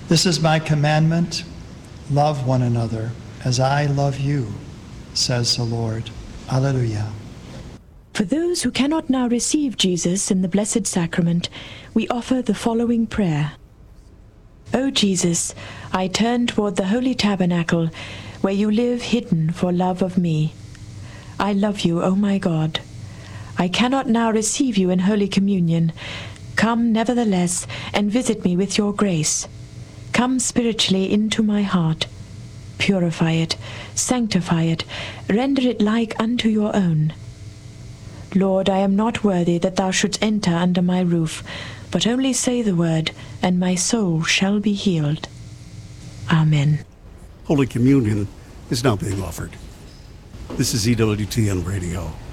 This is my commandment, love one another as I love you, says the Lord. Alleluia. For those who cannot now receive Jesus in the Blessed Sacrament, we offer the following prayer. O Jesus, I turn toward the Holy Tabernacle, where you live hidden for love of me. I love you, O my God. I cannot now receive you in Holy Communion. Come, nevertheless, and visit me with your grace. Come spiritually into my heart. Purify it, sanctify it, render it like unto your own. Lord, I am not worthy that thou shouldst enter under my roof, but only say the word, and my soul shall be healed. Amen. Holy Communion is now being offered. This is EWTN Radio.